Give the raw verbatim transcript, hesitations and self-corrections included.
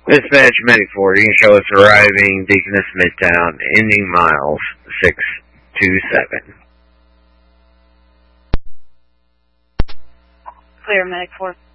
Dispatch Medic four, you can show us arriving Deaconess Midtown, ending miles six two seven. Clear, Medic four.